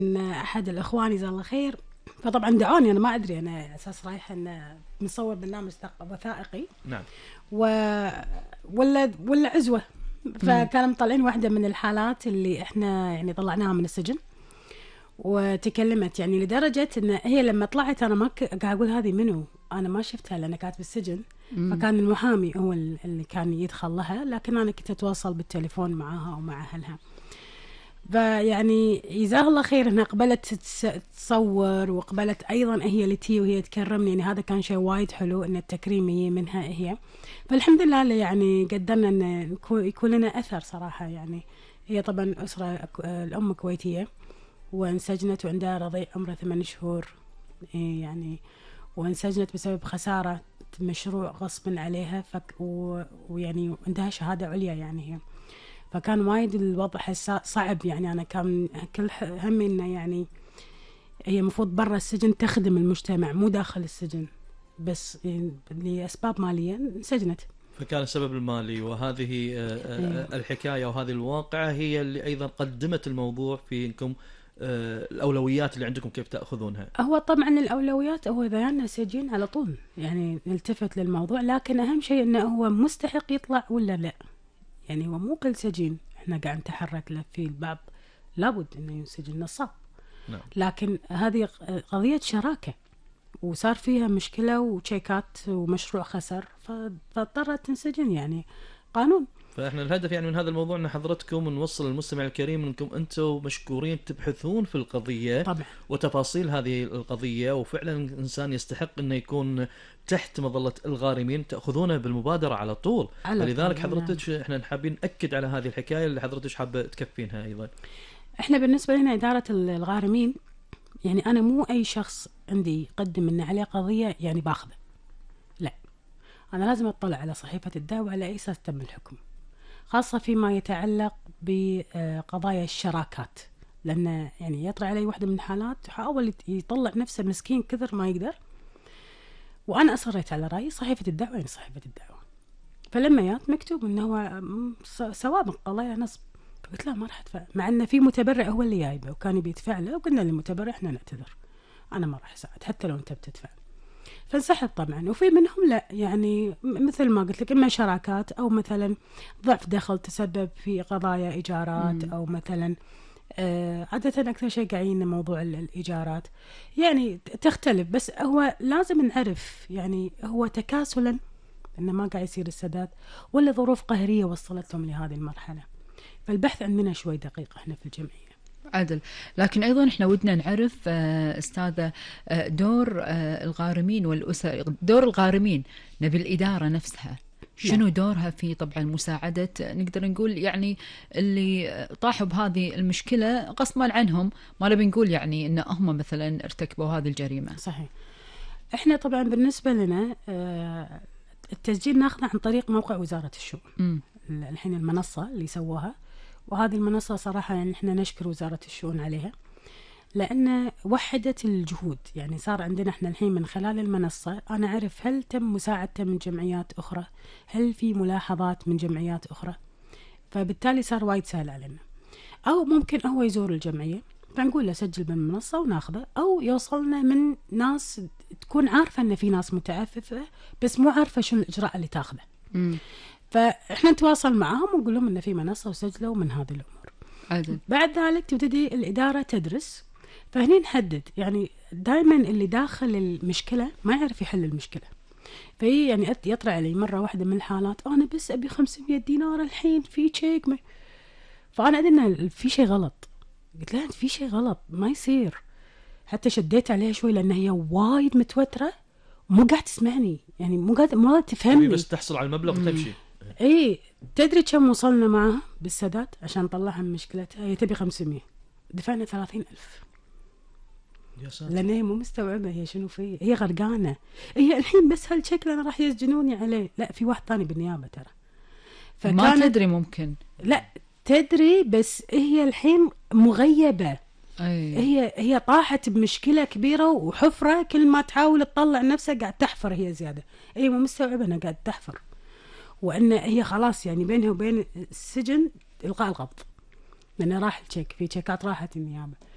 أحد الإخوان جزاه الله خير، فطبعا دعوني، أنا ما أدري، أنا أساس رايحة إن بنصور برنامج وثائقي. نعم. ولا عزوة، فكانوا مطلعين واحدة من الحالات اللي إحنا يعني طلعناها من السجن، وتكلمت يعني لدرجة إن هي لما طلعت أنا ما قاعد أقول هذه منو، أنا ما شفتها لأن كانت بالسجن. فكان المحامي هو اللي كان يدخل لها، لكن أنا كنت أتواصل بالتليفون معها ومع أهلها. فيعني جزاها الله خير انها قبلت تصور، وقبلت ايضا هي اللي تي وهي تكرمني، يعني هذا كان شيء وايد حلو ان التكريم يجي منها هي. فالحمد لله يعني قدرنا ان يكون لنا اثر صراحه. يعني هي طبعا اسره الام كويتيه، وانسجنت وعندها رضيع عمره 8 شهور يعني، وانسجنت بسبب خساره مشروع غصب عليها ويعني عندها شهاده عليا يعني هي. فكان وايد الوضع صعب يعني. أنا كان كل همي إنه يعني هي المفروض برا السجن تخدم المجتمع مو داخل السجن، بس لأسباب مالية انسجنت. فكان السبب المالي، وهذه الحكاية وهذه الواقعة هي اللي أيضا قدمت الموضوع في إنكم الأولويات اللي عندكم كيف تأخذونها. هو طبعا الأولويات هو إذا يعني سجين على طول يعني نلتفت للموضوع، لكن أهم شيء إنه هو مستحق يطلع ولا لا. يعني هو مو كل سجين احنا قاعد نتحرك له، في البعض لابد انه ينسجن نصاب. نعم. لكن هذه قضية شراكة، وصار فيها مشكلة وشيكات ومشروع خسر، فاضطرت تنسجن يعني قانون. فاحنا الهدف يعني من هذا الموضوع ان حضرتكم نوصل للمستمع الكريم انكم انتم مشكورين تبحثون في القضيه طبعا. وتفاصيل هذه القضيه، وفعلا الانسان يستحق انه يكون تحت مظله الغارمين، تاخذونه بالمبادره على طول. فلذلك حضرتك احنا حابين ناكد على هذه الحكايه اللي حضرتك حابه تكفينها ايضا. احنا بالنسبه لنا اداره الغارمين، يعني انا مو اي شخص عندي يقدم لنا عليه قضيه يعني باخذه، لا، انا لازم اطلع على صحيفه الدعوه على اي اساس تم الحكم، خاصة فيما يتعلق بقضايا الشراكات. لأن يعني يطرأ علي واحدة من الحالات حاول يطلع نفسه مسكين كثر ما يقدر، وأنا أصريت على رأيي صحيفة الدعوة يعني صحيفة الدعوة. فلما جات مكتوب إنه هو سوابق قضايا نصب، فقلت لا ما راح أدفع، مع إنه في متبرع هو اللي جايبه وكان يبي يدفع له، وقلنا للمتبرع إحنا نعتذر، أنا ما راح أساعد حتى لو أنت بتدفع. فانسحب طبعا. وفي منهم لا، يعني مثل ما قلت لك، اما شراكات او مثلا ضعف دخل تسبب في قضايا ايجارات، او مثلا عادة اكثر شيء قاعدين موضوع الايجارات يعني تختلف. بس هو لازم نعرف يعني هو تكاسلا انه ما قاعد يصير السداد، ولا ظروف قهرية وصلتهم لهذه المرحلة. فالبحث عندنا شوي دقيق احنا في الجمعية. عدل. لكن أيضا إحنا ودنا نعرف أستاذة دور الغارمين والأسر، دور الغارمين بالإدارة نفسها، شنو دورها في طبعا مساعدة نقدر نقول يعني اللي طاحوا بهذه المشكلة غصبا عنهم، ما نبي نقول يعني إن هم مثلا ارتكبوا هذه الجريمة. صحيح. إحنا طبعا بالنسبة لنا التسجيل ناخذه عن طريق موقع وزارة الشؤون. الحين المنصة اللي سووها، وهذه المنصة صراحة يعني إحنا نشكر وزارة الشؤون عليها، لأن وحدت الجهود. يعني صار عندنا إحنا الحين من خلال المنصة أنا أعرف هل تم مساعدته من جمعيات أخرى، هل في ملاحظات من جمعيات أخرى، فبالتالي صار وايد سهل علينا. أو ممكن هو يزور الجمعية فنقول له سجل بالمنصة وناخذه، أو يوصلنا من ناس تكون عارفة أن في ناس متعففة بس مو عارفة شو الإجراء اللي تاخذه. فإحنا نتواصل معهم ونقول لهم إن في منصة وسجلوا من هذه الأمور. عدل. بعد ذلك تبتدي الإدارة تدرس، فهني نحدد. يعني دائما اللي داخل المشكلة ما يعرف يحل المشكلة، فهي يعني يطلع علي مرة واحدة من الحالات أنا بس أبي 500 دينار الحين في تشيك فأنا أدري في شيء غلط. قلت لها في شيء غلط ما يصير. حتى شديت عليها شوي لأن هي وايد متوترة مو قاعد تسمعني، يعني مو قاعد تفهمني، بس تحصل على المبلغ وتمشي. ايه تدري كم وصلنا معها بالسداد عشان نطلعها من مشكلتها؟ هي تبي 500، دفعنا 30,000. يا ساتر. لأن هي مو مستوعبة هي شنو فيه، هي غرقانة. هي الحين بس هالشكل أنا راح يسجنوني عليه، لا في واحد ثاني بالنيابة ترى. ما تدري ممكن. لا تدري، بس هي الحين مغيبة. أي. هي طاحت بمشكلة كبيرة وحفرة، كل ما تحاول تطلع نفسها قاعد تحفر هي زيادة. هي مو مستوعبة أنها قاعد تحفر، وأن هي خلاص يعني بينها وبين السجن إلغاء القبض، لأنه راح الشيك، في شيكات راحت النيابة.